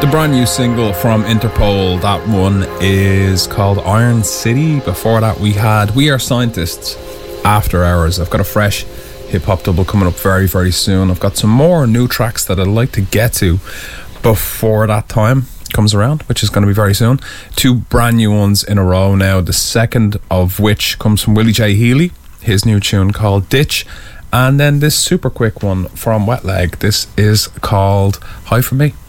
The brand new single from Interpol, that one is called Iron City. Before that we had We Are Scientists, After Hours. I've got a fresh hip-hop double coming up very, very soon. I've got some more new tracks that I'd like to get to before that time comes around, which is going to be very soon. Two brand new ones in a row now, the second of which comes from Willie J. Healy, his new tune called Ditch, and then this super quick one from Wet Leg. This is called High For Me.